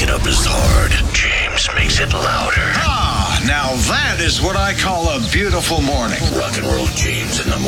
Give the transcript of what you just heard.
it up is hard. James makes it louder. Ah, now that is what I call a beautiful morning. Rock and roll James in the